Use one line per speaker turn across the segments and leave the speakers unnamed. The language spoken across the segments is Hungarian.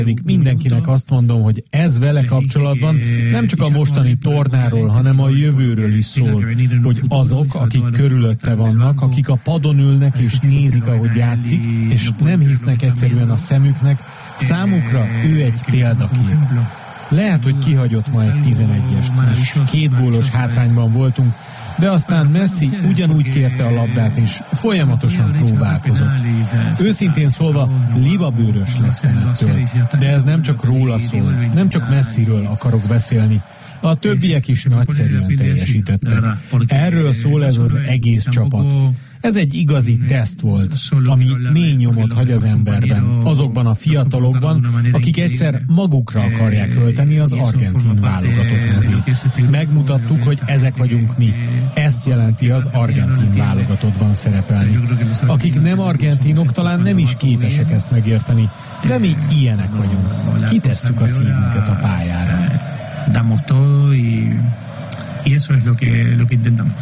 Mindenkinek azt mondom, hogy ez vele kapcsolatban nem csak a mostani tornáról, hanem a jövőről is szól, hogy azok, akik körülötte vannak, akik a padon ülnek és nézik, ahogy játszik, és nem hisznek egyszerűen a szemüknek, számukra ő egy példakép. Lehet, hogy kihagyott ma egy 11-est, és 2 gólos hátrányban voltunk, de aztán Messi ugyanúgy kérte a labdát, és folyamatosan próbálkozott. Őszintén szólva, libabőrös lettem ettől. De ez nem csak róla szól, nem csak Messiről akarok beszélni. A többiek is nagyszerűen teljesítettek. Erről szól ez az egész csapat. Ez egy igazi teszt volt, ami mély nyomot hagy az emberben, azokban a fiatalokban, akik egyszer magukra akarják költeni az argentin válogatott mezét. Megmutattuk, hogy ezek vagyunk mi. Ezt jelenti az argentin válogatottban szerepelni. Akik nem argentinok, talán nem is képesek ezt megérteni, de mi ilyenek vagyunk. Kitesszük a szívünket a pályára.
Damos todo y eso es lo que intentamos.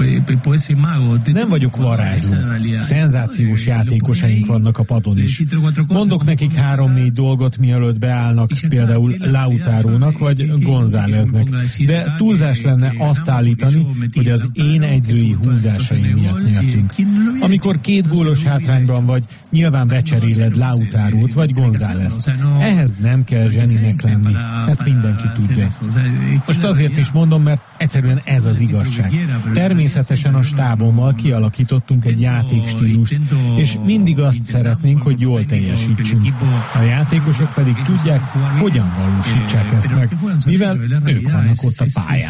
Nem vagyok varázsló. Szenzációs játékosaink vannak a padon is. Mondok nekik 3-4 dolgot, mielőtt beállnak, például Lautarónak vagy Gonzáleznek. De túlzás lenne azt állítani, hogy az én egyzői húzásaim miatt nyertünk. Amikor 2 gólos hátrányban vagy, nyilván becseréled Lautarót vagy Gonzálezt. Ehhez nem kell zseninek lenni. Ezt mindenki tudja. Most azért is mondom, mert egyszerűen ez az igazság. Természetesen a stábommal kialakítottunk egy játékstílust, és mindig azt szeretnénk, hogy jól teljesítsünk. A játékosok pedig tudják, hogyan valósítsák ezt meg, mivel ők vannak ott a pályán.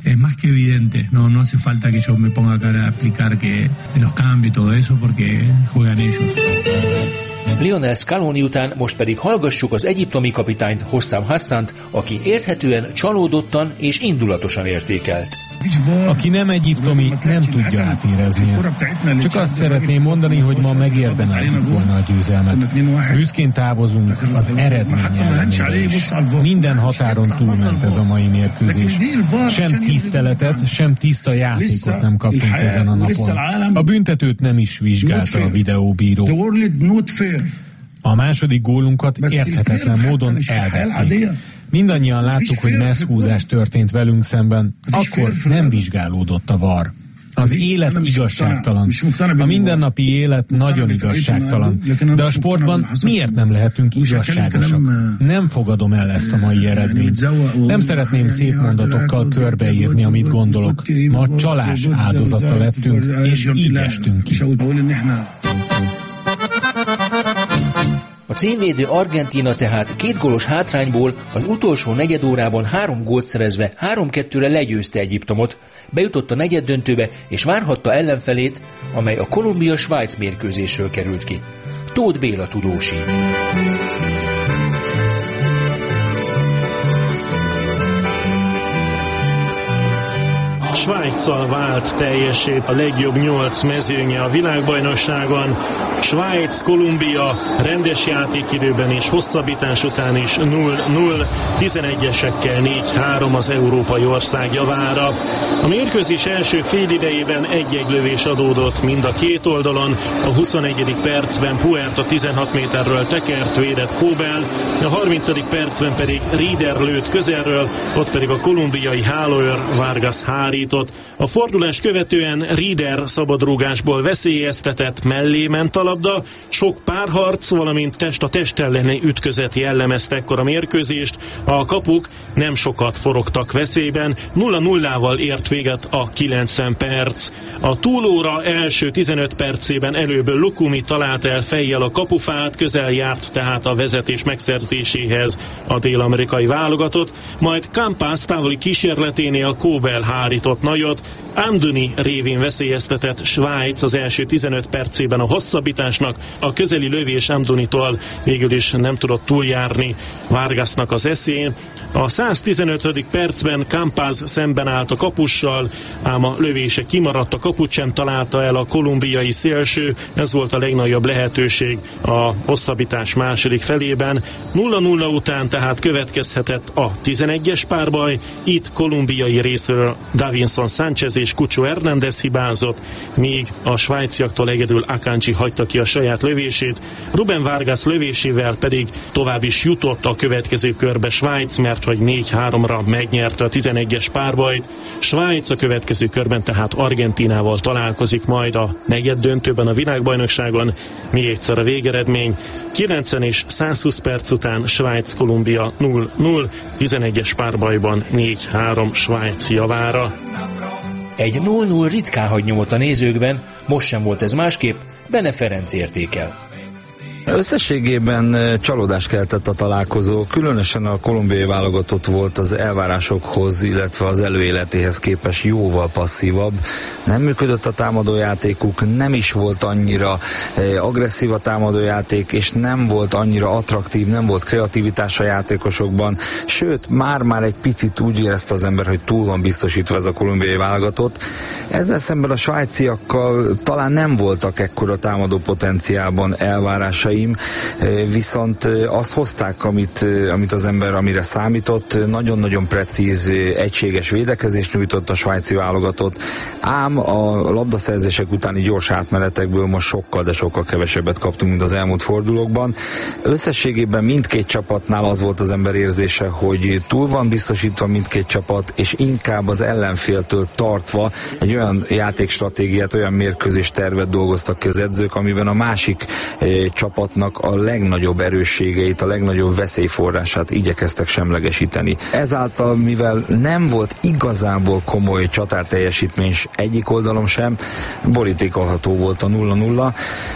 No hace falta que yo me ponga acá a explicar que los cambios y todo eso porque juegan ellos.
Lionel Scaloni után most pedig hallgassuk az egyiptomi kapitányt, Hossam Hassant, aki érthetően csalódottan és indulatosan értékelt.
Aki nem egyiptomi, nem tudja átérezni ezt. Csak azt szeretném mondani, hogy ma megérdemeltük volna a győzelmet. Büszkén távozunk az eredmény ellenére is. Minden határon túlment ez a mai mérkőzés. Sem tiszteletet, sem tiszta játékot nem kaptunk ezen a napon. A büntetőt nem is vizsgálta a videóbíró. A második gólunkat érthetetlen módon elvették. Mindannyian láttuk, hogy messzhúzás történt velünk szemben, akkor nem vizsgálódott a VAR. Az élet igazságtalan. A mindennapi élet nagyon igazságtalan. De a sportban miért nem lehetünk igazságosak? Nem fogadom el ezt a mai eredményt. Nem szeretném szép mondatokkal körbeírni, amit gondolok. Ma csalás áldozata lettünk, és így estünk ki.
A címvédő Argentína tehát 2 gólos hátrányból az utolsó negyedórában 3 gólt szerezve 3-2-re legyőzte Egyiptomot, bejutott a negyeddöntőbe és várhatta ellenfelét, amely a Kolumbia-Svájc mérkőzésről került ki. Tóth Béla tudósít.
Svájccal vált teljessé a legjobb 8 mezőnye a világbajnokságon. Svájc, Kolumbia rendes játékidőben és hosszabbítás után is 0-0, 11-esekkel 4-3 az európai ország javára. A mérkőzés első félidejében egy-egy lövés adódott mind a két oldalon. A 21. percben Puerta 16 méterről tekert, védett Kóbel, a 30. percben pedig Rieder lőtt közelről, ott pedig a kolumbiai hálóőr Vargas hárított. A fordulás követően Rieder szabadrúgásból veszélyeztetett, mellé ment a labda, sok párharc, valamint test a test elleni ütközet jellemezte ekkor a mérkőzést. A kapuk nem sokat forogtak veszélyben, 0-0-val ért véget a 90 perc. A túlóra első 15 percében előbb Lukumi talált el fejjel a kapufát, közel járt tehát a vezetés megszerzéséhez a dél-amerikai válogatott, majd Campas távoli kísérleténél Kóbel hárított nagyot, Amdouni révén veszélyeztetett Svájc az első 15 percében a hosszabbításnak, a közeli lövés Amdounitól végül is nem tudott túljárni Vargasnak az eszén. A 115. percben Campas szemben állt a kapussal, ám a lövése kimaradt, a kaput sem találta el a kolumbiai szélső, ez volt a legnagyobb lehetőség a hosszabbítás második felében. 0-0 után tehát következhetett a 11-es párbaj, itt kolumbiai részről David Davinson Sanchez és Cucho Hernández hibázott, míg a svájciaktól egyedül Akanji hagyta ki a saját lövését, Ruben Vargas lövésével pedig tovább is jutott a következő körbe Svájc, mert hogy 4-3-ra megnyerte a 11-es párbajt. Svájc a következő körben tehát Argentínával találkozik majd a negyeddöntőben a világbajnokságon. Még egyszer a végeredmény: 90 és 120 perc után Svájc-Kolumbia 0-0, 11-es párbajban 4-3 Svájc javára.
Egy 0-0 ritkán hagy nyomot a nézőkben, most sem volt ez másképp, Bene Ferenc értékel.
Összességében csalódást keltett a találkozó, különösen a kolumbiai válogatott volt az elvárásokhoz, illetve az előéletéhez képest jóval passzívabb. Nem működött a támadójátékuk, nem is volt annyira agresszív a támadójáték, és nem volt annyira attraktív, nem volt kreativitás a játékosokban, sőt, már egy picit úgy érezte az ember, hogy túl van biztosítva ez a kolumbiai válogatott. Ezzel szemben a svájciakkal talán nem voltak ekkora támadó potenciálban elvárásai, viszont azt hozták, amit az ember amire számított, nagyon-nagyon precíz, egységes védekezést nyújtott a svájci válogatott, ám a labdaszerzések utáni gyors átmenetekből most sokkal, de sokkal kevesebbet kaptunk, mint az elmúlt fordulókban. Összességében mindkét csapatnál az volt az ember érzése, hogy túl van biztosítva mindkét csapat, és inkább az ellenféltől tartva egy olyan játékstratégiát, olyan mérkőzés tervet dolgoztak ki az edzők, amiben a másik csapatnak a legnagyobb erősségeit, a legnagyobb veszélyforrását igyekeztek semlegesíteni. Ezáltal, mivel nem volt igazából komoly csatárteljesítmény egyik oldalon sem, borítékolható volt a 0-0.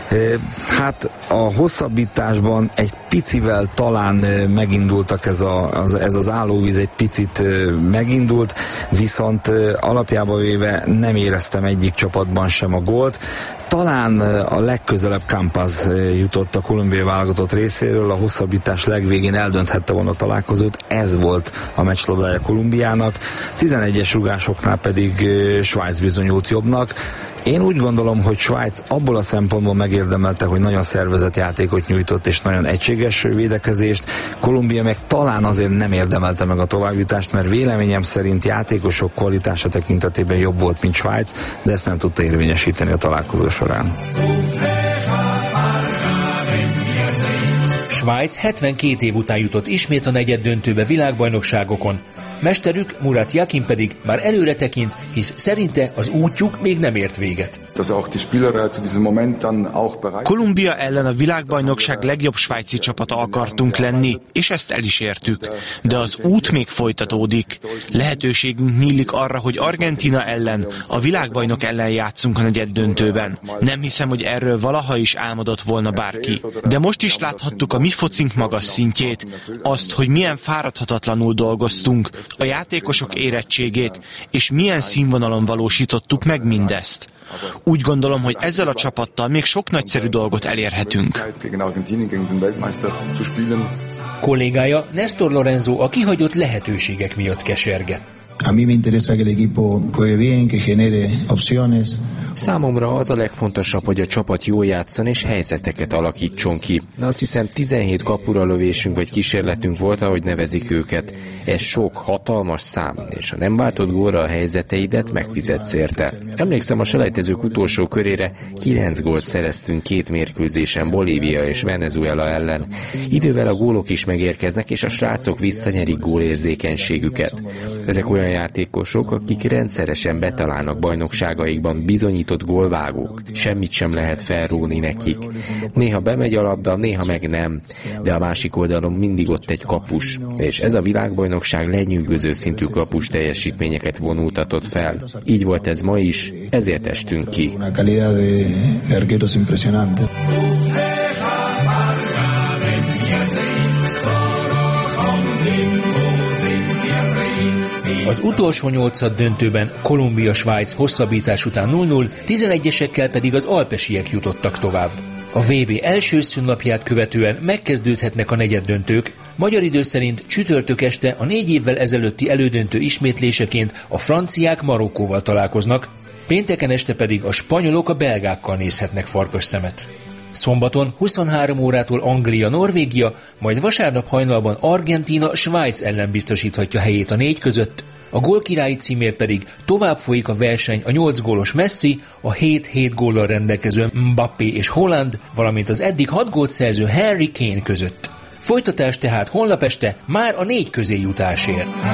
Hát a hosszabbításban egy picivel talán megindultak, ez az állóvíz egy picit megindult, viszont alapjában véve nem éreztem egyik csapatban sem a gólt. Talán a legközelebb Campas jutott a kolumbiai válogatott részéről, a hosszabbítás legvégén eldönthette volna a találkozót, ez volt a meccslabdája Kolumbiának, 11-es rugásoknál pedig Svájc bizonyult jobbnak. Én úgy gondolom, hogy Svájc abból a szempontból megérdemelte, hogy nagyon szervezett játékot nyújtott és nagyon egységes védekezést. Kolumbia meg talán azért nem érdemelte meg a továbbjutást, mert véleményem szerint játékosok kvalitása tekintetében jobb volt, mint Svájc, de ezt nem tudta érvényesíteni a találkozó során.
Svájc 72 év után jutott ismét a negyeddöntőbe világbajnokságokon. Mesterük, Murat Yakin pedig már előre tekint, hisz szerinte az útjuk még nem ért véget.
Kolumbia ellen a világbajnokság legjobb svájci csapata akartunk lenni, és ezt el is értük. De az út még folytatódik. Lehetőségünk nyílik arra, hogy Argentína ellen, a világbajnok ellen játszunk a negyeddöntőben. Nem hiszem, hogy erről valaha is álmodott volna bárki. De most is láthattuk a mi focink magas szintjét, azt, hogy milyen fáradhatatlanul dolgoztunk, a játékosok érettségét, és milyen színvonalon valósítottuk meg mindezt. Úgy gondolom, hogy ezzel a csapattal még sok nagyszerű dolgot elérhetünk.
Kollégája Néstor Lorenzo a kihagyott lehetőségek miatt keserget.
A mí me interesa que el equipo juegue bien, que genere opciones.
Számomra az a legfontosabb, hogy a csapat jól játszon és helyzeteket alakítson ki. Azt hiszem 17 kapura lövésünk vagy kísérletünk volt, ahogy nevezik őket. Ez sok, hatalmas szám, és ha nem váltott gólra a helyzeteidet, megfizetsz érte. Emlékszem, a selejtezők utolsó körére 9 gólt szereztünk 2 mérkőzésen Bolívia és Venezuela ellen. Idővel a gólok is megérkeznek, és a srácok visszanyerik gólérzékenységüket. Ezek olyan játékosok, akik rendszeresen betalálnak bajnokságaikban, bizonyított gólvágók. Semmit sem lehet felróni nekik. Néha bemegy a labda, néha meg nem, de a másik oldalon mindig ott egy kapus, és ez a világbajnokság lenyűgöző szintű kapus teljesítményeket vonultatott fel. Így volt ez ma is, ezért estünk ki.
Az utolsó 8. döntőben Kolumbia-Svájc hosszabbítás után 0-0, 11-esekkel pedig az alpesiek jutottak tovább. A VB első szünnapját követően megkezdődhetnek a negyeddöntők, magyar idő szerint csütörtök este a 4 évvel ezelőtti elődöntő ismétléseként a franciák Marokkóval találkoznak, pénteken este pedig a spanyolok a belgákkal nézhetnek farkasszemet. Szombaton 23 órától Anglia-Norvégia, majd vasárnap hajnalban Argentína Svájc ellen biztosíthatja helyét a 4 között, A gólkirályi címért pedig tovább folyik a verseny a 8 gólos Messi, a 7 góllal rendelkező Mbappé és Haaland, valamint az eddig 6 gólt szerző Harry Kane között. Folytatás tehát holnap este már a 4 közéjutásért.